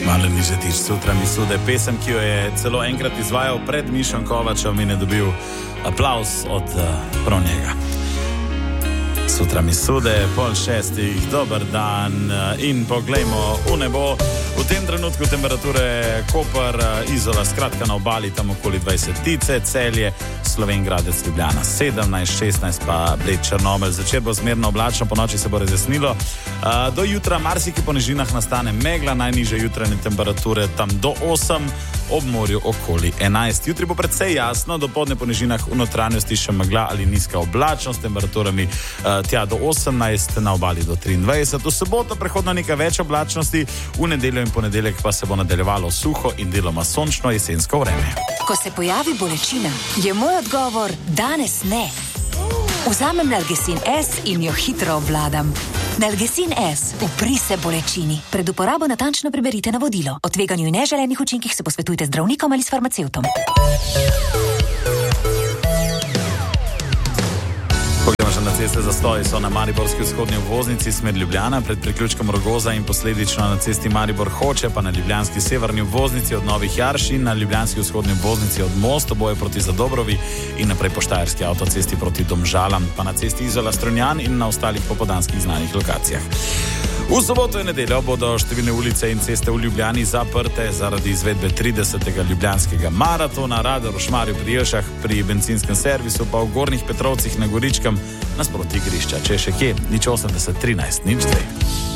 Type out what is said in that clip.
Malo niže tič, Sutra mi sude, pesem, ki jo je celo enkrat izvajal pred Mišom Kovačem in je dobil aplauz od prav njega. Sutra mi sude, 5:30, dober dan in poglejmo v nebo. V tem trenutku temperature Koper, Izola, skratka na obali tam okoli 20, Celje, Slovenjgradec, Ljubljana 17, 16 pa Bled, Črnomelj. Zvečer bo zmerno oblačno, ponoči se bo razjasnilo. Do jutra marsikje po nižinah nastane megla, najnižje jutranje temperature tam do 8, ob morju okoli 11. Jutri bo precej jasno, dopoldne po nižinah v notranjosti še megla ali nizka oblačnost, temperaturami tja do 18, na obali do 23. V soboto prehodno nekaj več oblačnosti, v nedeljo in ponedeljek pa se bo nadaljevalo suho in deloma sončno jesensko vreme. Ko se pojavi bolečina, je moj odgovor danes ne. Vzamem Nalgecin S in jo hitro obvladam. Nalgecin S, upri se bolečini. Pred uporabo natančno preberite navodilo. O tveganju in neželenih učinkih se posvetujte z zdravnikom ali s farmacevtom. Na ceste zastoji so na mariborski vzhodni obvoznici smer Ljubljana pred priključkom Rogoza in posledično na cesti Maribor-Hoče, pa na ljubljanski severni obvoznici od Novih Jarš in na ljubljanski vzhodni obvoznici od Most, oboje proti Zadobrovi in naprej po štajerski avtocesti proti Domžalam, pa na cesti Izola-Strunjan in na ostalih popoldanskih znanih lokacijah. V soboto in nedeljo bodo številne ulice in ceste v Ljubljani zaprte zaradi izvedbe 30. ljubljanskega maratona, Radar v Šmarju pri Jelšah, pri bencinskem servisu, pa v Gornjih Petrovcih na Goričkem nasproti igrišča. Če še kje, 080 13 02.